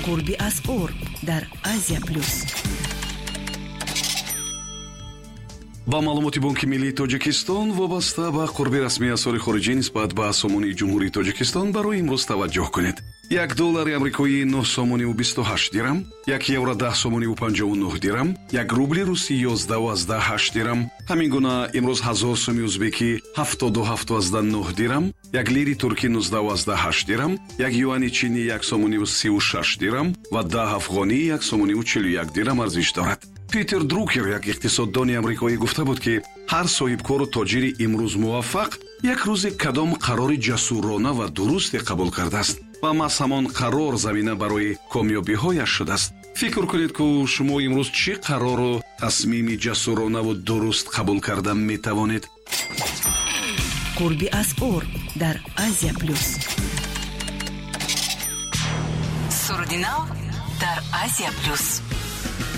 قربی اسعار در آسیا پلوس. با маълумоти Бонки Миллии Тоҷикистон вобаста ба қурби расмии асъори хориҷӣ нисбат ба сомони ҷумҳурии Тоҷикистон барои имрӯз таваҷҷӯҳ кунед. $1 амрикоӣ 9 сомониву 28 дирам, €1 10 сомониву 59 дирам, 1 рубли русӣ 11,8 дирам. ҳамин гуна имрӯз 1000 соми узбекӣ 77,9 дирам, 1 лири туркӣ 19,8 дирам, 1 юани чинӣ 1 сомониву 36 дирам ва 10 афғонӣ 1 сомониву 41 дирам арзиш дорад. Питер Друкер, як иқтисоддони амрикоӣ, гуфта буд ки ҳар соҳибкору тоҷири имрӯз муваффақ як рӯзе кадом қарори ҷасурона ва дурусте қабул кардааст ва маҳз ҳамон қарор замина барои комёбиҳояш шудааст. фикр кунед ки шумо имрӯз чӣ қарору тасмими ҷасуронаву дуруст қабул карда метавонед? قربی اسعار در آسیا پلوس. سرودی نو در آسیا پلوس.